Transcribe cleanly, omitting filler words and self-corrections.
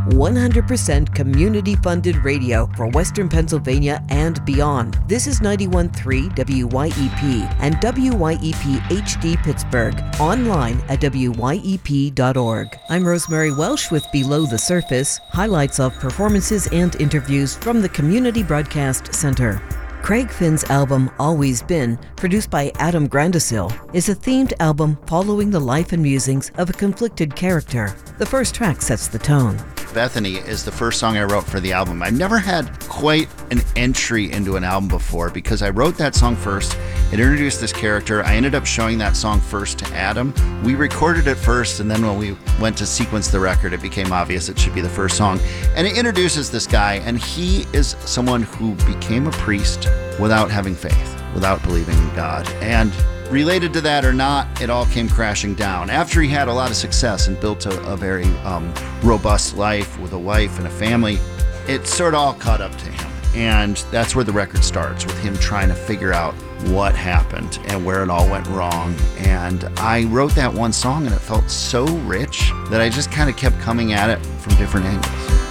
100% community-funded radio for Western Pennsylvania and beyond. This is 91.3 WYEP and WYEP HD Pittsburgh. Online at wyep.org. I'm Rosemary Welsh with Below the Surface, highlights of performances and interviews from the Community Broadcast Center. Craig Finn's album, Always Been, produced by Adam Grandesil, is a themed album following the life and musings of a conflicted character. The first track sets the tone. Bethany is the first song I wrote for the album. I've never had quite an entry into an album before because I wrote that song first. It introduced this character. I ended up showing that song first to Adam. We recorded it first, and then when we went to sequence the record, it became obvious it should be the first song. And it introduces this guy, and he is someone who became a priest without having faith, without believing in God. And related to that or not, it all came crashing down. After he had a lot of success and built a very robust life with a wife and a family, it sort of all caught up to him. And that's where the record starts, with him trying to figure out what happened and where it all went wrong. And I wrote that one song, and it felt so rich that I just kind of kept coming at it from different angles.